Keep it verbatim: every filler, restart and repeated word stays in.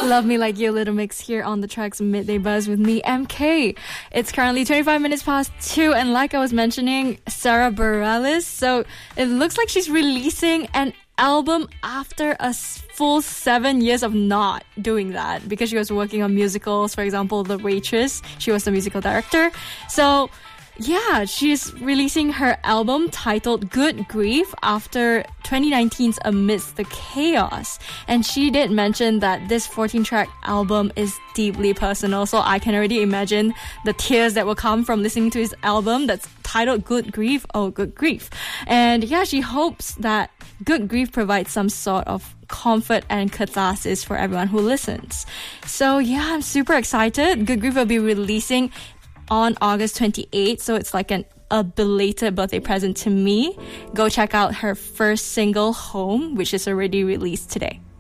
Love Me Like You, Little Mix here on the Tracks Midday Buzz with me, M K. It's currently twenty-five minutes past two, and like I was mentioning, Sara Bareilles, so it looks like she's releasing an album after a full seven years of not doing that, because she was working on musicals. For example, The Waitress, she was the musical director. So yeah, she's releasing her album titled Good Grief after twenty nineteen's Amidst the Chaos. And she did mention that this fourteen-track album is deeply personal, so I can already imagine the tears that will come from listening to his album that's titled Good Grief. Oh, Good Grief. And yeah, she hopes that Good Grief provides some sort of comfort and catharsis for everyone who listens. So yeah, I'm super excited. Good Grief will be releasing on August twenty-eighth, so it's like an a belated birthday present to me. Go check out her first single, Home, which is already released today.